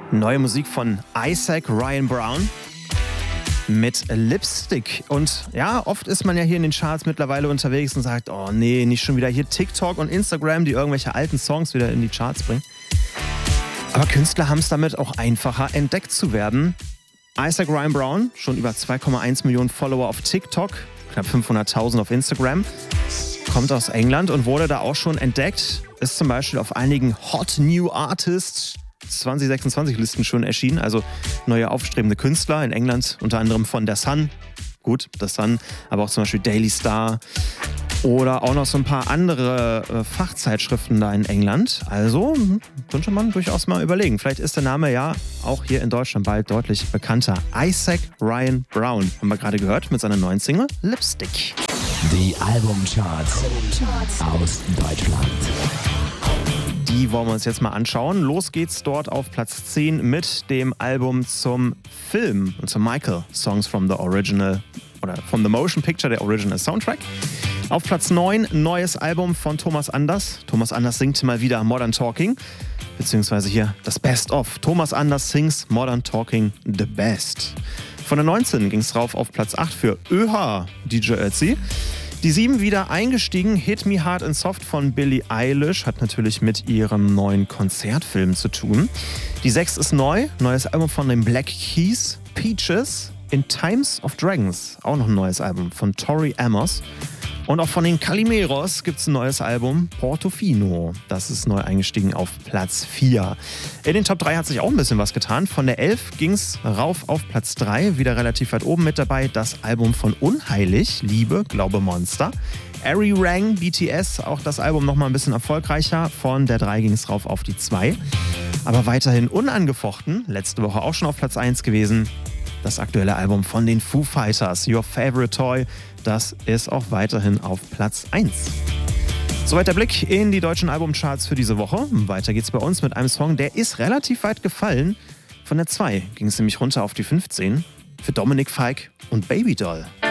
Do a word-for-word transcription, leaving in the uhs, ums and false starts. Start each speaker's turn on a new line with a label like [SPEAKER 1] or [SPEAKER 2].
[SPEAKER 1] Neue Musik von Isaac Ryan Brown mit Lipstick. Und ja, oft ist man ja hier in den Charts mittlerweile unterwegs und sagt, oh nee, nicht schon wieder hier TikTok und Instagram, die irgendwelche alten Songs wieder in die Charts bringen. Aber Künstler haben es damit auch einfacher, entdeckt zu werden. Isaac Ryan Brown, schon über zwei Komma eins Millionen Follower auf TikTok, knapp fünfhunderttausend auf Instagram, kommt aus England und wurde da auch schon entdeckt. Ist zum Beispiel auf einigen Hot New Artists zwanzig sechsundzwanzig Listen schon erschienen, also neue aufstrebende Künstler in England, unter anderem von der Sun, gut, der Sun, aber auch zum Beispiel Daily Star oder auch noch so ein paar andere äh, Fachzeitschriften da in England. Also könnte man durchaus mal überlegen. Vielleicht ist der Name ja auch hier in Deutschland bald deutlich bekannter. Isaac Ryan Brown, haben wir gerade gehört, mit seiner neuen Single Lipstick.
[SPEAKER 2] Die Albumcharts aus Deutschland.
[SPEAKER 1] Die wollen wir uns jetzt mal anschauen. Los geht's dort auf Platz zehn mit dem Album zum Film und zum Michael, Songs from the Original oder from the Motion Picture, der Original Soundtrack. Auf Platz neun, neues Album von Thomas Anders. Thomas Anders singt mal wieder Modern Talking, beziehungsweise hier das Best of. Thomas Anders sings Modern Talking the Best. Von der neunzehn ging's rauf auf Platz acht für ÖH, D J Ötzi. Die sieben wieder eingestiegen, Hit Me Hard and Soft von Billie Eilish, hat natürlich mit ihrem neuen Konzertfilm zu tun. Die sechs ist neu, neues Album von den Black Keys, Peaches. In Times of Dragons, auch noch ein neues Album von Tori Amos. Und auch von den Calimeros gibt es ein neues Album, Portofino. Das ist neu eingestiegen auf Platz vier. In den Top drei hat sich auch ein bisschen was getan. Von der elf ging es rauf auf Platz drei, wieder relativ weit oben mit dabei. Das Album von Unheilig, Liebe, Glaube, Monster. Ari Rang, B T S, auch das Album nochmal ein bisschen erfolgreicher. Von der drei ging es rauf auf die zwei. Aber weiterhin unangefochten, letzte Woche auch schon auf Platz eins gewesen. Das aktuelle Album von den Foo Fighters, Your Favorite Toy, das ist auch weiterhin auf Platz eins. Soweit der Blick in die deutschen Albumcharts für diese Woche. Weiter geht's bei uns mit einem Song, der ist relativ weit gefallen. Von der zwei ging es nämlich runter auf die fünfzehn für Dominik Fike und Baby Doll.